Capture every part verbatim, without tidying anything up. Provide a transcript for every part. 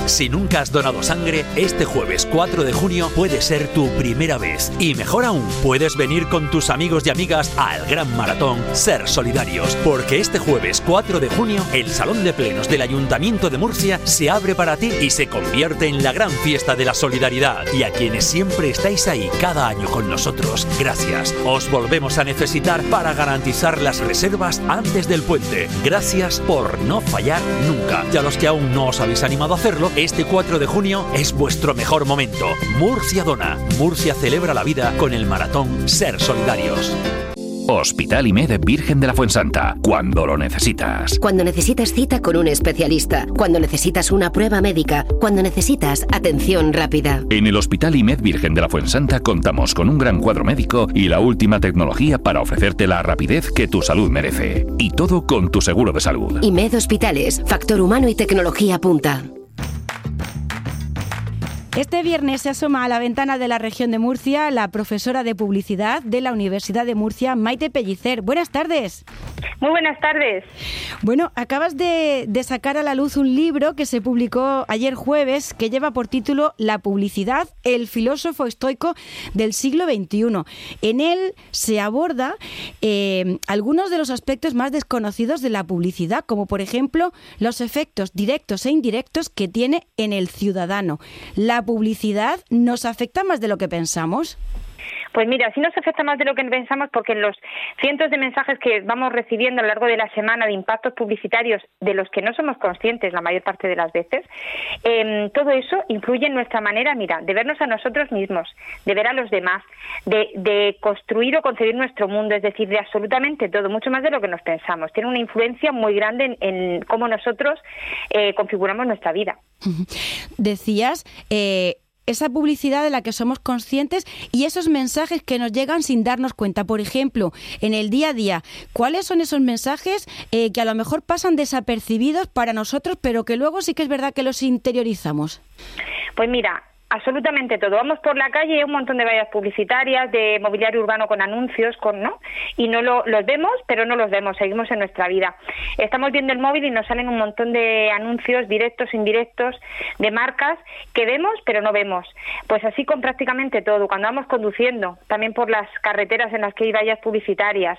Si nunca has donado sangre, este jueves cuatro de junio puede ser tu primera vez. Y mejor aún, puedes venir con tus amigos y amigas al gran maratón Ser Solidarios, porque este jueves cuatro de junio el Salón de Plenos del Ayuntamiento de Murcia se abre para ti y se convierte en la gran fiesta de la solidaridad. Y a quienes siempre estáis ahí cada año con nosotros, gracias. Os volvemos a necesitar para garantizar las reservas antes del puente. Gracias por no fallar nunca. Y a los que aún no os habéis animado a hacerlo, este cuatro de junio es vuestro mejor momento. Murcia dona. Murcia celebra la vida con el maratón Ser Solidarios. Hospital I M E D Virgen de la Fuensanta, cuando lo necesitas. Cuando necesitas cita con un especialista, cuando necesitas una prueba médica, cuando necesitas atención rápida. En el Hospital I M E D Virgen de la Fuensanta contamos con un gran cuadro médico y la última tecnología para ofrecerte la rapidez que tu salud merece. Y todo con tu seguro de salud. I M E D Hospitales, factor humano y tecnología punta. Este viernes se asoma a la ventana de la región de Murcia la profesora de publicidad de la Universidad de Murcia, Maite Pellicer. Buenas tardes. Muy buenas tardes. Bueno, acabas de, de sacar a la luz un libro que se publicó ayer jueves que lleva por título La publicidad, el filósofo estoico del siglo veintiuno. En él se aborda eh, algunos de los aspectos más desconocidos de la publicidad, como por ejemplo los efectos directos e indirectos que tiene en el ciudadano. ¿La publicidad nos afecta más de lo que pensamos? Pues mira, sí nos afecta más de lo que pensamos porque en los cientos de mensajes que vamos recibiendo a lo largo de la semana de impactos publicitarios de los que no somos conscientes la mayor parte de las veces, eh, todo eso influye en nuestra manera, mira, de vernos a nosotros mismos, de ver a los demás, de, de construir o concebir nuestro mundo, es decir, de absolutamente todo, mucho más de lo que nos pensamos. Tiene una influencia muy grande en, en cómo nosotros eh, configuramos nuestra vida. Decías... Eh... esa publicidad de la que somos conscientes y esos mensajes que nos llegan sin darnos cuenta. Por ejemplo, en el día a día, ¿cuáles son esos mensajes eh, que a lo mejor pasan desapercibidos para nosotros, pero que luego sí que es verdad que los interiorizamos? Pues mira, absolutamente todo. Vamos por la calle y hay un montón de vallas publicitarias, de mobiliario urbano con anuncios, con no y no lo, los vemos, pero no los vemos, seguimos en nuestra vida. Estamos viendo el móvil y nos salen un montón de anuncios directos, indirectos, de marcas que vemos, pero no vemos. Pues así con prácticamente todo. Cuando vamos conduciendo, también por las carreteras en las que hay vallas publicitarias,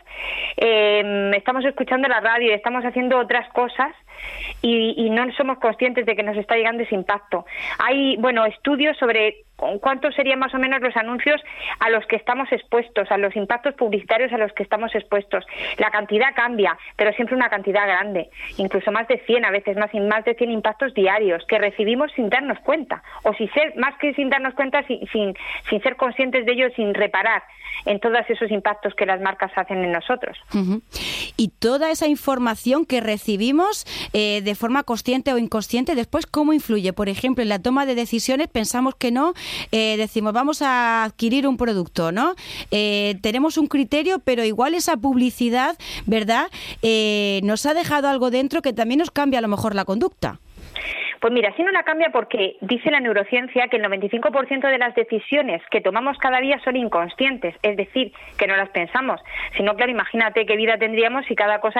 eh, estamos escuchando la radio, estamos haciendo otras cosas y, y no somos conscientes de que nos está llegando ese impacto. Hay, bueno, estudios sobre cuántos serían más o menos los anuncios a los que estamos expuestos, a los impactos publicitarios a los que estamos expuestos. La cantidad cambia, pero siempre una cantidad grande, incluso más de cien, a veces más, más de cien impactos diarios que recibimos sin darnos cuenta, o si ser, más que sin darnos cuenta, sin, sin, sin ser conscientes de ello, sin reparar en todos esos impactos que las marcas hacen en nosotros. Uh-huh. Y toda esa información que recibimos eh, de forma consciente o inconsciente, después, ¿cómo influye? Por ejemplo, en la toma de decisiones pensamos que no, eh, decimos vamos a adquirir un producto, ¿no? Eh, tenemos un criterio, pero igual esa publicidad, ¿verdad? Eh, nos ha dejado algo dentro que también nos cambia a lo mejor la conducta. Pues mira, sí no la cambia porque dice la neurociencia que el noventa y cinco por ciento de las decisiones que tomamos cada día son inconscientes, es decir, que no las pensamos. Si no, claro, imagínate qué vida tendríamos si cada cosa